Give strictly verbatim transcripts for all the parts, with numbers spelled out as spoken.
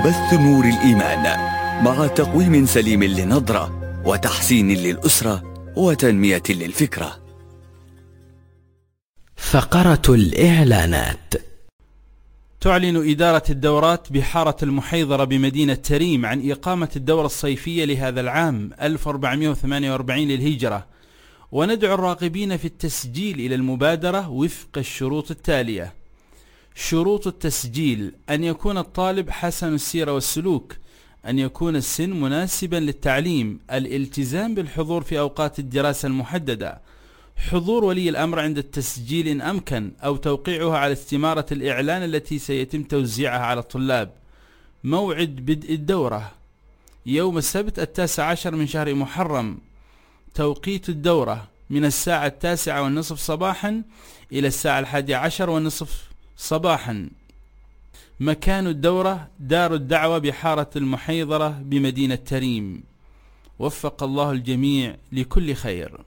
بث نور الإيمان مع تقويم سليم للنظرة وتحسين للأسرة وتنمية للفكرة. فقرة الإعلانات. تعلن إدارة الدورات بحارة المحيضرة بمدينة تريم عن إقامة الدورة الصيفية لهذا العام ألف وأربعمائة وثمانية وأربعين للهجرة، وندعو الراغبين في التسجيل إلى المبادرة وفق الشروط التالية. شروط التسجيل: أن يكون الطالب حسن السيرة والسلوك، أن يكون السن مناسبا للتعليم، الالتزام بالحضور في أوقات الدراسة المحددة، حضور ولي الأمر عند التسجيل إن أمكن، أو توقيعها على استمارة الإعلان التي سيتم توزيعها على الطلاب. موعد بدء الدورة: يوم السبت التاسع عشر من شهر محرم. توقيت الدورة: من الساعة التاسعة والنصف صباحا إلى الساعة الحادية عشر والنصف صباحا. مكان الدورة: دار الدعوة بحارة المحيضرة بمدينة تريم. وفق الله الجميع لكل خير.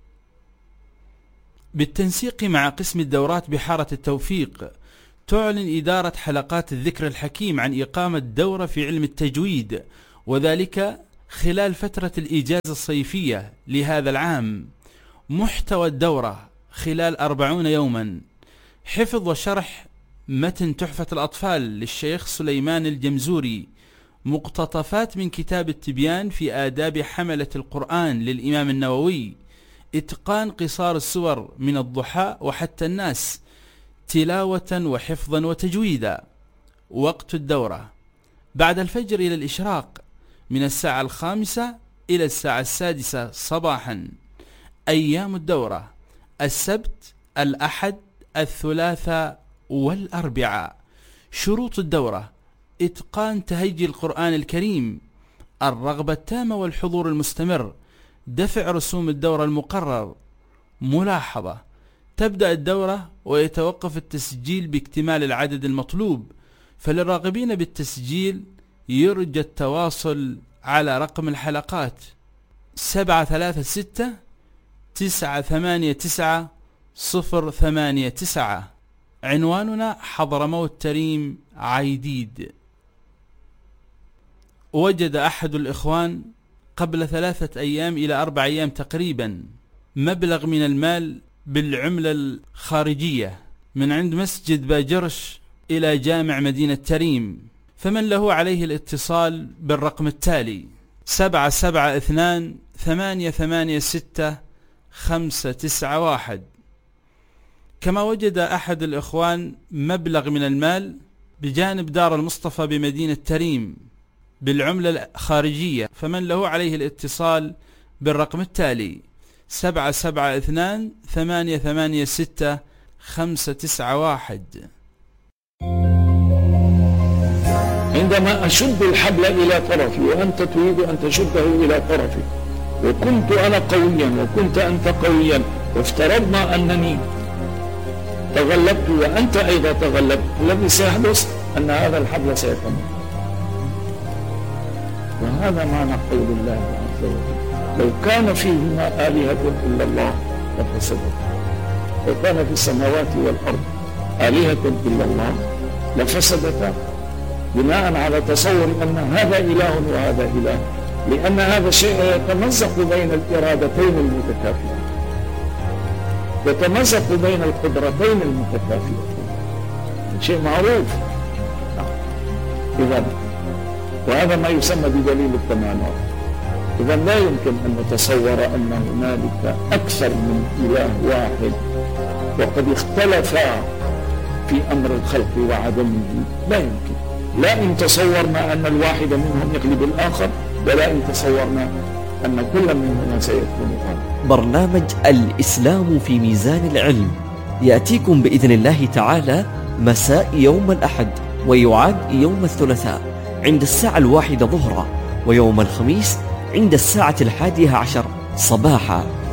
بالتنسيق مع قسم الدورات بحارة التوفيق، تعلن إدارة حلقات الذكر الحكيم عن إقامة دورة في علم التجويد، وذلك خلال فترة الإجازة الصيفية لهذا العام. محتوى الدورة خلال أربعون يوما: حفظ وشرح متن تحفة الأطفال للشيخ سليمان الجمزوري، مقتطفات من كتاب التبيان في آداب حملة القرآن للإمام النووي، إتقان قصار السور من الضحى وحتى الناس، تلاوة وحفظا وتجويدا. وقت الدورة: بعد الفجر إلى الإشراق، من الساعة الخامسة إلى الساعة السادسة صباحا. أيام الدورة: السبت، الأحد، الثلاثاء والأربعاء. شروط الدورة: إتقان تهجي القرآن الكريم، الرغبة التامة والحضور المستمر، دفع رسوم الدورة المقرر. ملاحظة: تبدأ الدورة ويتوقف التسجيل باكتمال العدد المطلوب، فللراغبين بالتسجيل يرجى التواصل على رقم الحلقات سبعة ثلاثة ستة تسعة ثمانية تسعة صفر ثمانية تسعة. عنواننا حضرموت تريم عيديد. وجد أحد الإخوان قبل ثلاثة أيام إلى أربع أيام تقريبا مبلغ من المال بالعملة الخارجية من عند مسجد باجرش إلى جامع مدينة تريم، فمن له عليه الاتصال بالرقم التالي سبعة سبعة اثنان ثمانية ثمانية ستة خمسة تسعة واحد. كما وجد أحد الإخوان مبلغ من المال بجانب دار المصطفى بمدينة تريم بالعملة الخارجية، فمن له عليه الاتصال بالرقم التالي سبعة سبعة اثنان ثمانية ثمانية ستة خمسة تسعة واحد. عندما أشد الحبل إلى طرفي وأنت تريد أن تشده إلى طرفي، وكنت أنا قويا وكنت أنت قويا، وافترضنا أنني تغلبت وأنت أيضا تغلبت، الذي سيحدث أن هذا الحبل سيتم. وهذا معنى قول الله عز وجل: لو كان فيهما آلهة إلا الله لفسدتا، لو كان في السماوات والأرض آلهة إلا الله لفسدتا، بناء على تصور أن هذا إله وهذا إله، لأن هذا الشيء يتمزق بين الإرادتين المتكافئتين، يتمزق بين القدرتين المتكافئتين، شيء معروف. إذن وهذا ما يسمى بدليل التمانع. إذن لا يمكن أن نتصور أن هنالك أكثر من إله واحد وقد اختلفا في أمر الخلق وعدمه. لا يمكن، لا إن تصورنا أن الواحد منهم يغلب الآخر، ولا إن تصورنا أن كل منهما سيكون غالبا. برنامج الإسلام في ميزان العلم يأتيكم بإذن الله تعالى مساء يوم الأحد، ويعاد يوم الثلاثاء عند الساعة الواحدة ظهرا، ويوم الخميس عند الساعة الحادية عشر صباحا.